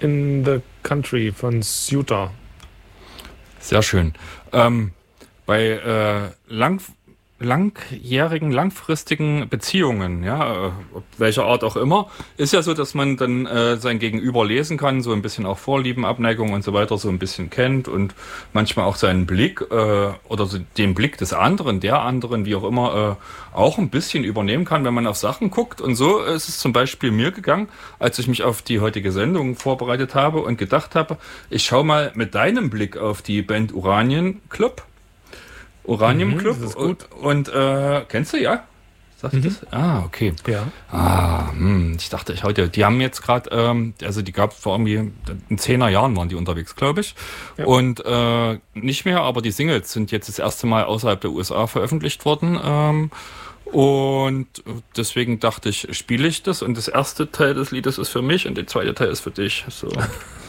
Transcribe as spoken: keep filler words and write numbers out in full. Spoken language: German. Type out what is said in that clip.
in the Country von Suter. Sehr schön. Ähm, bei äh, lang, langjährigen, langfristigen Beziehungen, ja, äh, welcher Art auch immer, ist ja so, dass man dann äh, sein Gegenüber lesen kann, so ein bisschen auch Vorlieben, Abneigung und so weiter so ein bisschen kennt und manchmal auch seinen Blick äh, oder so den Blick des anderen, der anderen, wie auch immer, äh, auch ein bisschen übernehmen kann, wenn man auf Sachen guckt. Und so ist es zum Beispiel mir gegangen, als ich mich auf die heutige Sendung vorbereitet habe und gedacht habe, ich schau mal mit deinem Blick auf die Band Uranien Club. Uranium Club. Mhm, das ist gut. Und, und äh, kennst du, ja? Sagst du Mhm. das? Ah, okay. Ja. Ah, hm, ich dachte, ich heute, die haben jetzt gerade, ähm, also die gab es vor irgendwie, in zehner Jahren waren die unterwegs, glaube ich. Ja. Und äh, nicht mehr, aber die Singles sind jetzt das erste Mal außerhalb der U S A veröffentlicht worden. Ähm, und deswegen dachte ich, spiele ich das. Und das erste Teil des Liedes ist für mich und der zweite Teil ist für dich. So.